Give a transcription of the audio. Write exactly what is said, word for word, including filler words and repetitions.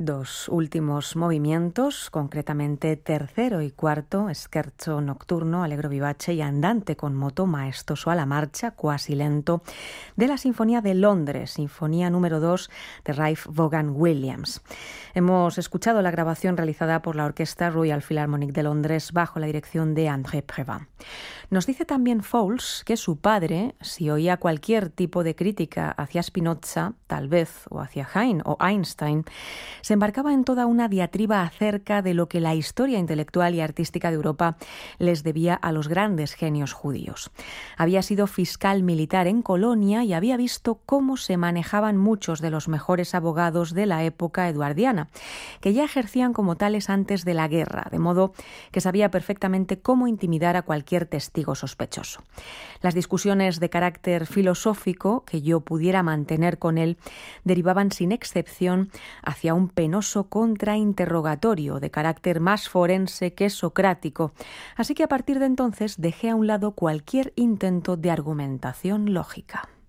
dos últimos movimientos, concretamente tercero y cuarto, scherzo nocturno, allegro vivace y andante con moto maestoso a la marcha, quasi lento, de la Sinfonía de Londres, Sinfonía número dos de Ralph Vaughan Williams. Hemos escuchado la grabación realizada por la Orquesta Royal Philharmonic de Londres bajo la dirección de André Previn. Nos dice también Fowles que su padre, si oía cualquier tipo de crítica hacia Spinoza, tal vez, o hacia Heine o Einstein, se embarcaba en toda una diatriba acerca de lo que la historia intelectual y artística de Europa les debía a los grandes genios judíos. Había sido fiscal militar en Colonia y había visto cómo se manejaban muchos de los mejores abogados de la época eduardiana, que ya ejercían como tales antes de la guerra, de modo que sabía perfectamente cómo intimidar a cualquier testigo sospechoso. Las discusiones de carácter filosófico que yo pudiera mantener con él derivaban sin excepción hacia un penoso contrainterrogatorio de carácter más forense que socrático, así que a partir de entonces dejé a un lado cualquier intento de argumentación lógica.